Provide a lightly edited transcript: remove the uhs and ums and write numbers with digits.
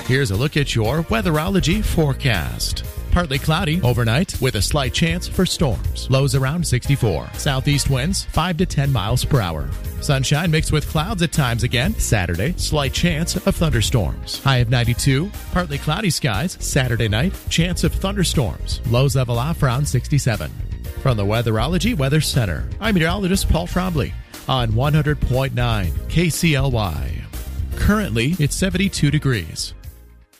Here's a look at your weatherology forecast. Partly cloudy overnight with a slight chance for storms. Lows around 64. Southeast winds 5 to 10 miles per hour. Sunshine mixed with clouds at times again. Saturday, slight chance of thunderstorms. High of 92. Partly cloudy skies Saturday night. Chance of thunderstorms. Lows level off around 67. From the Weatherology Weather Center, I'm meteorologist Paul Trombley on 100.9 KCLY. Currently, it's 72 degrees.